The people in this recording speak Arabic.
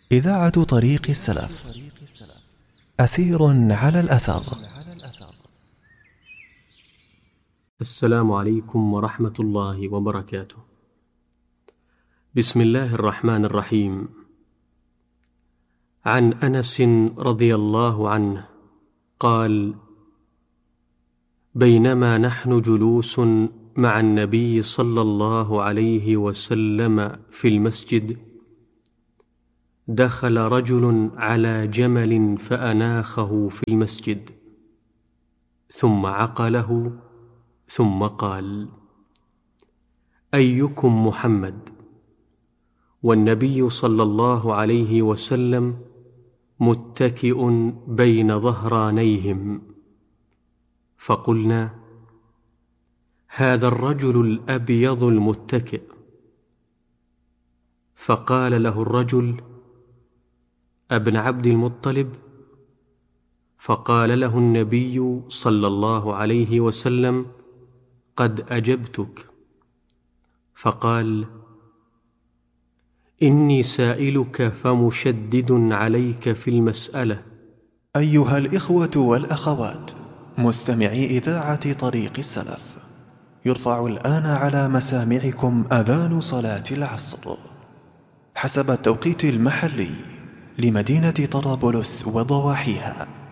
إذاعة طريق السلف. أثير على الأثر. السلام عليكم ورحمة الله وبركاته. بسم الله الرحمن الرحيم. عن أنس رضي الله عنه قال: بينما نحن جلوس مع النبي صلى الله عليه وسلم في المسجد، دخل رجل على جمل فأناخه في المسجد، ثم عقله، ثم قال: أيكم محمد؟ والنبي صلى الله عليه وسلم متكئ بين ظهرانيهم، فقلنا: هذا الرجل الأبيض المتكئ. فقال له الرجل: ابن عبد المطلب؟ فقال له النبي صلى الله عليه وسلم: قد أجبتك. فقال: إني سائلك فمشدد عليك في المسألة. أيها الإخوة والأخوات مستمعي إذاعة طريق السلف، يرفع الآن على مسامعكم أذان صلاة العصر حسب التوقيت المحلي لمدينة طرابلس وضواحيها.